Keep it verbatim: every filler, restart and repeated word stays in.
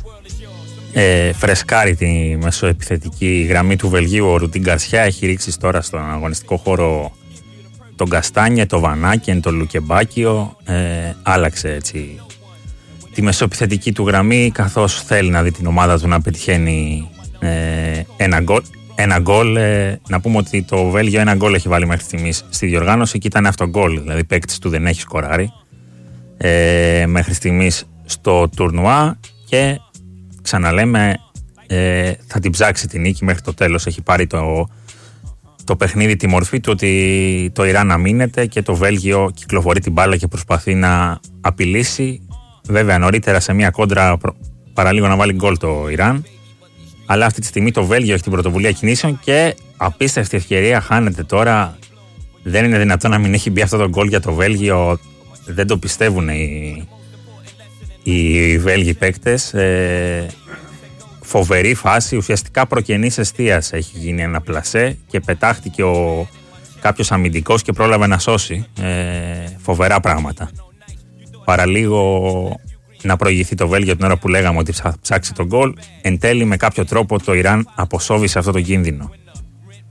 ε, φρεσκάρει τη μεσοεπιθετική γραμμή του Βελγίου. Ο Ρουντίν Γκαρσιά έχει ρίξει τώρα στον αγωνιστικό χώρο τον Καστάνιε, τον Βανάκεν, τον Λουκεμπάκιο. Ε, άλλαξε έτσι τη μεσοεπιθετική του γραμμή, καθώς θέλει να δει την ομάδα του να πετυχαίνει ε, ένα γκολ. Ένα γκολ, ε, να πούμε ότι το Βέλγιο ένα γκολ έχει βάλει μέχρι στιγμής στη διοργάνωση και ήταν αυτό γκολ, δηλαδή παίκτης του δεν έχει σκοράρει ε, μέχρι στιγμής στο τουρνουά και ξαναλέμε ε, θα την ψάξει την νίκη μέχρι το τέλος. Έχει πάρει το, το παιχνίδι τη μορφή του ότι το Ιράν αμήνεται και το Βέλγιο κυκλοφορεί την μπάλα και προσπαθεί να απειλήσει. Βέβαια νωρίτερα σε μια κόντρα παραλίγο να βάλει γκολ το Ιράν, αλλά αυτή τη στιγμή το Βέλγιο έχει την πρωτοβουλία κινήσεων και απίστευτη ευκαιρία χάνεται τώρα. Δεν είναι δυνατόν να μην έχει μπει αυτό το γκολ για το Βέλγιο. Δεν το πιστεύουν οι, οι Βέλγοι παίκτες. Ε, φοβερή φάση, ουσιαστικά προκενής εστίας έχει γίνει ένα πλασέ και πετάχτηκε ο, κάποιος αμυντικός και πρόλαβε να σώσει. Ε, φοβερά πράγματα. Παραλίγο να προηγηθεί το Βέλγιο την ώρα που λέγαμε ότι θα ψάξει τον γκολ. Εν τέλει με κάποιο τρόπο το Ιράν αποσόβησε αυτό το κίνδυνο.